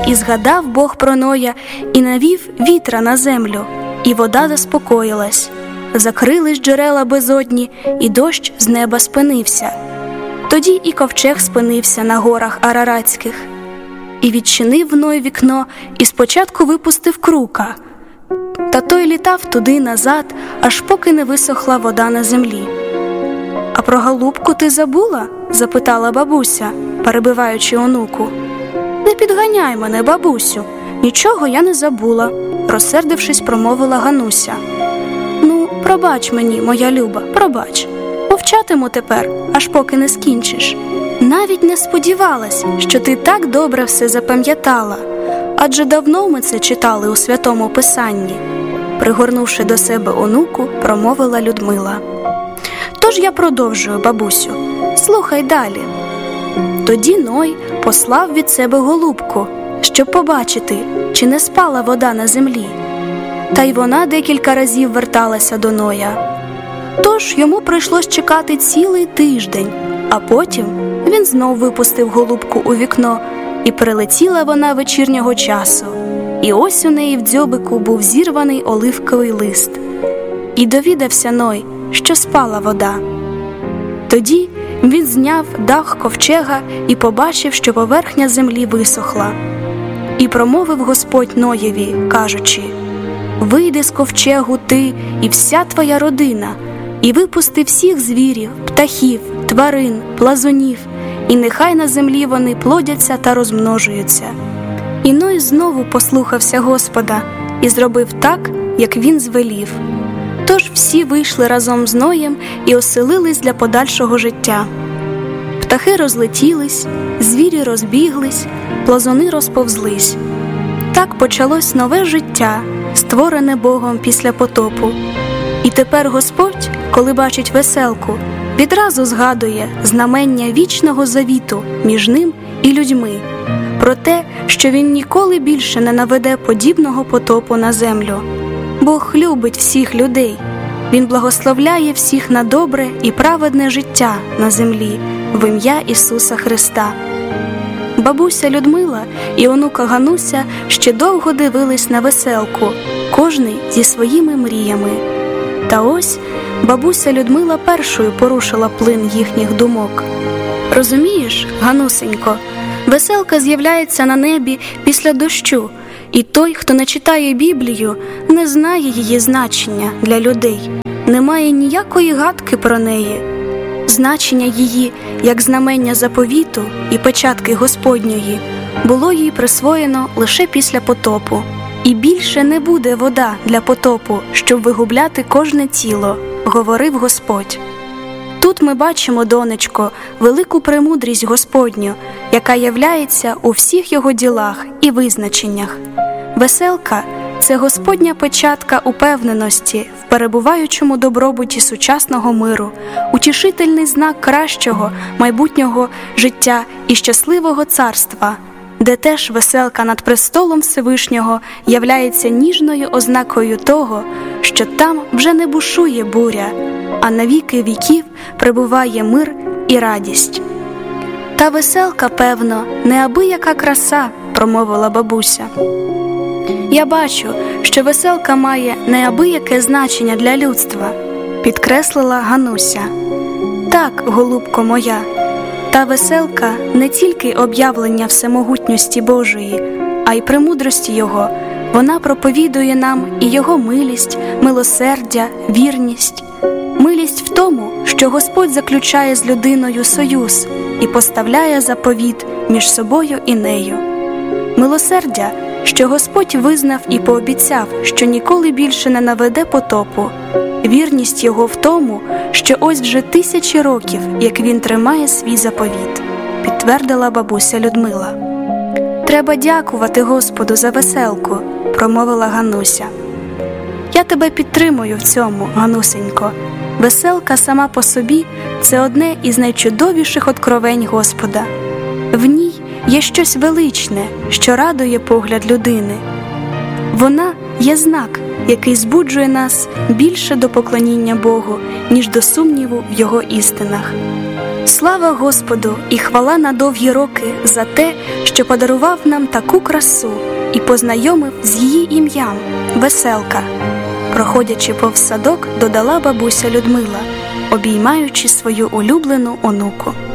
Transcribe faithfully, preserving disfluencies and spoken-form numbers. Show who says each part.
Speaker 1: І згадав Бог про Ноя, і навів вітра на землю, і вода заспокоїлась. Закрились джерела безодні, і дощ з неба спинився. Тоді і ковчег спинився на горах Араратських. І відчинив Ной вікно, і спочатку випустив крука. Та той літав туди-назад, аж поки не висохла вода на землі. «А про голубку ти забула?» – запитала бабуся, перебиваючи онуку. «Не підганяй мене, бабусю, нічого я не забула», – розсердившись, промовила Гануся. «Ну, пробач мені, моя люба, пробач. Мовчатиму тепер, аж поки не скінчиш. Навіть не сподівалась, що ти так добре все запам'ятала, адже давно ми це читали у Святому Писанні», – пригорнувши до себе онуку, промовила Людмила. «Тож я продовжую, бабусю. Слухай далі». Тоді Ной послав від себе голубку, щоб побачити, чи не спала вода на землі. Та й вона декілька разів верталася до Ноя. Тож йому прийшлось чекати цілий тиждень, а потім він знов випустив голубку у вікно, і прилетіла вона вечірнього часу. І ось у неї в дзьобику був зірваний оливковий лист. І довідався Ной, що спала вода. Тоді він зняв дах ковчега і побачив, що поверхня землі висохла. І промовив Господь Ноєві, кажучи: «Вийди з ковчегу ти і вся твоя родина, і випусти всіх звірів, птахів, тварин, плазунів, і нехай на землі вони плодяться та розмножуються». І Ной знову послухався Господа і зробив так, як він звелів. Тож всі вийшли разом з Ноєм і оселились для подальшого життя. Птахи розлетілись, звірі розбіглись, плазуни розповзлись. Так почалось нове життя, створене Богом після потопу. І тепер Господь, коли бачить веселку, відразу згадує знамення вічного завіту між ним і людьми, про те, що він ніколи більше не наведе подібного потопу на землю. Бог любить всіх людей. Він благословляє всіх на добре і праведне життя на землі в ім'я Ісуса Христа. Бабуся Людмила і онука Гануся ще довго дивились на веселку, кожний зі своїми мріями. Та ось бабуся Людмила першою порушила плин їхніх думок. «Розумієш, Ганусенько, веселка з'являється на небі після дощу, і той, хто не читає Біблію, не знає її значення для людей, не має ніякої гадки про неї. Значення її, як знамення заповіту і печатки Господньої, було їй присвоєно лише після потопу. І більше не буде вода для потопу, щоб вигубляти кожне тіло, говорив Господь». Тут ми бачимо, донечко, велику премудрість Господню, яка являється у всіх його ділах і визначеннях. Веселка – це Господня печатка упевненості в перебуваючому добробуті сучасного миру, утішительний знак кращого майбутнього життя і щасливого царства, де теж веселка над престолом Всевишнього являється ніжною ознакою того, що там вже не бушує буря, а на віки віків пребуває мир і радість. «Та веселка, певно, неабияка краса», – промовила бабуся. «Я бачу, що веселка має неабияке значення для людства», – підкреслила Гануся. «Так, голубко моя, та веселка не тільки об'явлення всемогутності Божої, а й премудрості Його. Вона проповідує нам і Його милість, милосердя, вірність. Милість в тому, що Господь заключає з людиною союз і поставляє заповіт між собою і нею. Милосердя, що Господь визнав і пообіцяв, що ніколи більше не наведе потопу. Вірність Його в тому, що ось вже тисячі років, як Він тримає свій заповіт», – підтвердила бабуся Людмила. «Треба дякувати Господу за веселку», – промовила Гануся. «Я тебе підтримую в цьому, Ганусенько. Веселка сама по собі – це одне із найчудовіших откровень Господа. В ній є щось величне, що радує погляд людини. Вона є знак, який збуджує нас більше до поклоніння Богу, ніж до сумніву в Його істинах. Слава Господу і хвала на довгі роки за те, що подарував нам таку красу і познайомив з її ім'ям – Веселка. Проходячи повз садок, додала бабуся Людмила, обіймаючи свою улюблену онуку.